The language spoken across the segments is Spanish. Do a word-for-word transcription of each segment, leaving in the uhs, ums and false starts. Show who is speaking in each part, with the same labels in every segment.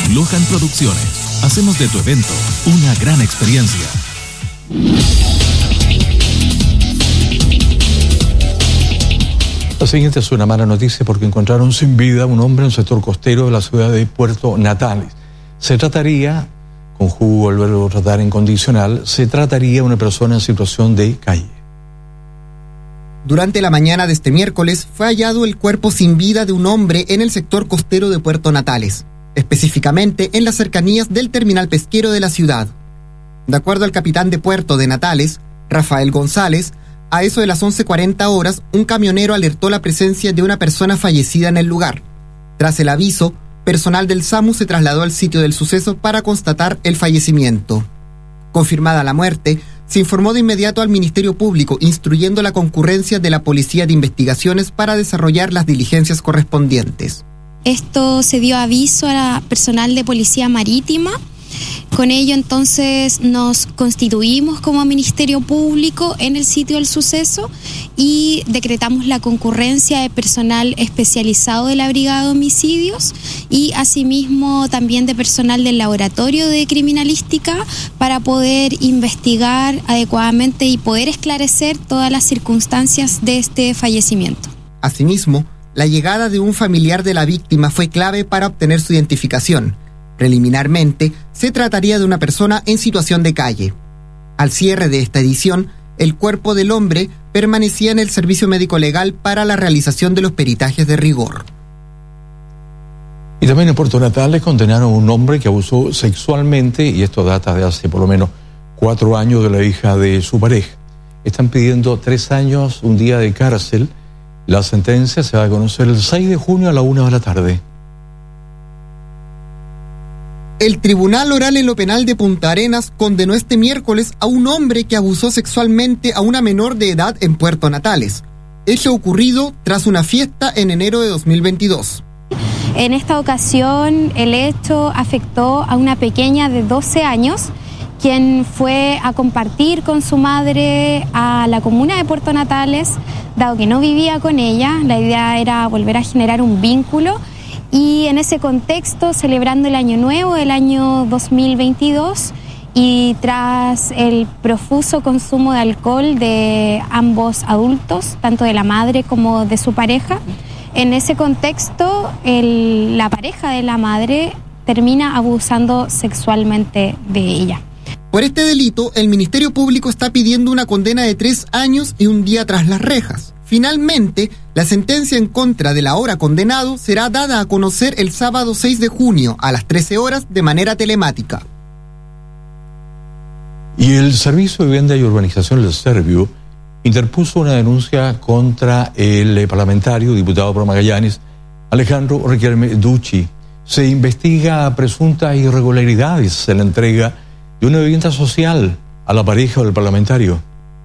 Speaker 1: Lohan Producciones. Hacemos de tu evento una gran experiencia.
Speaker 2: La siguiente es una mala noticia porque encontraron sin vida a un hombre en el sector costero de la ciudad de Puerto Natales. Se trataría, conjugo el verbo tratar en condicional, se trataría de una persona en situación de calle.
Speaker 3: Durante la mañana de este miércoles fue hallado el cuerpo sin vida de un hombre en el sector costero de Puerto Natales, específicamente en las cercanías del terminal pesquero de la ciudad. De acuerdo al capitán de puerto de Natales, Rafael González, a eso de las once cuarenta horas, un camionero alertó la presencia de una persona fallecida en el lugar. Tras el aviso, personal del SAMU se trasladó al sitio del suceso para constatar el fallecimiento. Confirmada la muerte, se informó de inmediato al Ministerio Público, instruyendo la concurrencia de la Policía de Investigaciones para desarrollar las diligencias correspondientes.
Speaker 4: Esto se dio aviso a personal de Policía Marítima. Con ello entonces nos constituimos como Ministerio Público en el sitio del suceso y decretamos la concurrencia de personal especializado de la Brigada de Homicidios y asimismo también de personal del Laboratorio de Criminalística para poder investigar adecuadamente y poder esclarecer todas las circunstancias de este fallecimiento.
Speaker 3: Asimismo, la llegada de un familiar de la víctima fue clave para obtener su identificación. Preliminarmente, se trataría de una persona en situación de calle. Al cierre de esta edición, el cuerpo del hombre permanecía en el servicio médico legal para la realización de los peritajes de rigor.
Speaker 2: Y también en Puerto Natales condenaron a un hombre que abusó sexualmente, y esto data de hace por lo menos cuatro años, de la hija de su pareja. Están pidiendo tres años, un día de cárcel. La sentencia se va a conocer el seis de junio a la una de la tarde.
Speaker 3: El Tribunal Oral en lo Penal de Punta Arenas condenó este miércoles a un hombre que abusó sexualmente a una menor de edad en Puerto Natales. Hecho ocurrido tras una fiesta en enero de dos mil veintidós.
Speaker 4: En esta ocasión, el hecho afectó a una pequeña de doce años, quien fue a compartir con su madre a la comuna de Puerto Natales, dado que no vivía con ella. La idea era volver a generar un vínculo. Y en ese contexto, celebrando el Año Nuevo del año dos mil veintidós y tras el profuso consumo de alcohol de ambos adultos, tanto de la madre como de su pareja, en ese contexto el, la pareja de la madre termina abusando sexualmente de ella.
Speaker 3: Por este delito, el Ministerio Público está pidiendo una condena de tres años y un día tras las rejas. Finalmente, la sentencia en contra del ahora condenado será dada a conocer el sábado seis de junio a las trece horas de manera telemática.
Speaker 2: Y el Servicio de Vivienda y Urbanización del Servio interpuso una denuncia contra el parlamentario, diputado por Magallanes, Alejandro Riquelme Ducci. Se investiga presuntas irregularidades en la entrega de una vivienda social a la pareja del parlamentario.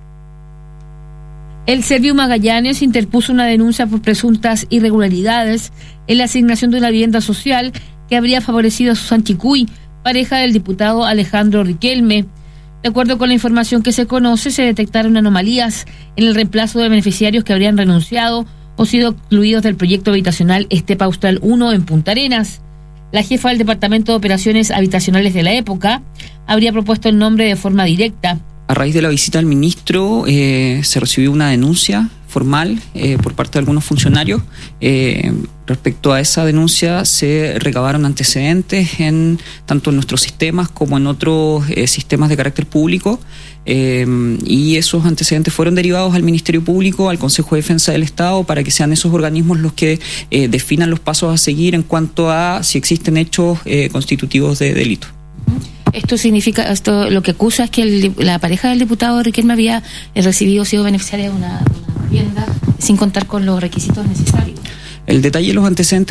Speaker 5: El Servio Magallanes interpuso una denuncia por presuntas irregularidades en la asignación de una vivienda social que habría favorecido a Susan Chicuy, pareja del diputado Alejandro Riquelme. De acuerdo con la información que se conoce, se detectaron anomalías en el reemplazo de beneficiarios que habrían renunciado o sido excluidos del proyecto habitacional Estepa Austral uno en Punta Arenas. La jefa del Departamento de Operaciones Habitacionales de la época habría propuesto el nombre de forma directa.
Speaker 6: A raíz de la visita al ministro, eh, se recibió una denuncia formal eh, por parte de algunos funcionarios. Eh, respecto a esa denuncia se recabaron antecedentes en tanto en nuestros sistemas como en otros eh, sistemas de carácter público eh, y esos antecedentes fueron derivados al Ministerio Público, al Consejo de Defensa del Estado, para que sean esos organismos los que eh, definan los pasos a seguir en cuanto a si existen hechos eh, constitutivos de delito.
Speaker 5: Esto significa, esto lo que acusa es que el, la pareja del diputado Riquelme había recibido, sido beneficiaria de una, una vivienda sin contar con los requisitos necesarios.
Speaker 6: El detalle de los antecedentes